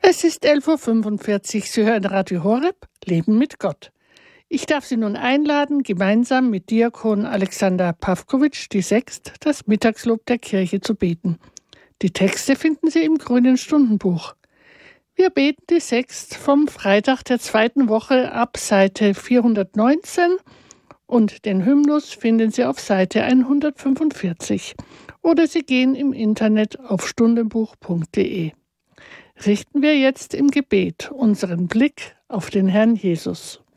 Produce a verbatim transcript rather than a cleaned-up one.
Es ist elf Uhr fünfundvierzig. Sie hören Radio Horeb, Leben mit Gott. Ich darf Sie nun einladen, gemeinsam mit Diakon Alexander Pawkowitsch die Sext, das Mittagslob der Kirche, zu beten. Die Texte finden Sie im Grünen Stundenbuch. Wir beten die Sext vom Freitag der zweiten Woche ab Seite vierhundertneunzehn und den Hymnus finden Sie auf Seite hundertfünfundvierzig. Oder Sie gehen im Internet auf stundenbuch punkt de. Richten wir jetzt im Gebet unseren Blick auf den Herrn Jesus.